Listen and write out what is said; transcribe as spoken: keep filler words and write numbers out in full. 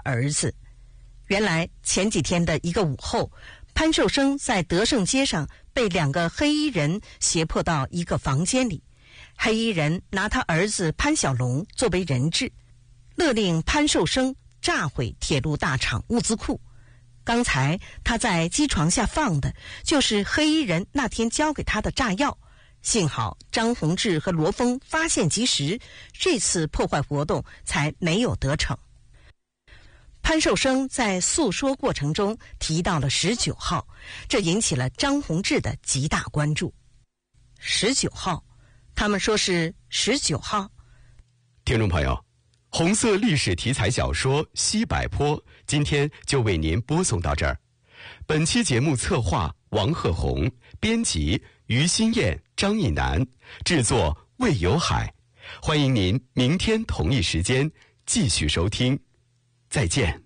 儿子。原来前几天的一个午后，潘寿生在德胜街上被两个黑衣人胁迫到一个房间里，黑衣人拿他儿子潘小龙作为人质，勒令潘寿生炸毁铁路大厂物资库。刚才他在机床下放的就是黑衣人那天交给他的炸药，幸好张宏志和罗峰发现及时，这次破坏活动才没有得逞。潘寿生在诉说过程中提到了十九号，这引起了张宏志的极大关注。十九号，他们说是十九号。 听众朋友，红色历史题材小说《西柏坡》今天就为您播送到这儿。本期节目策划王鹤红，编辑于新燕、张义南，制作魏有海。欢迎您明天同一时间继续收听，再见。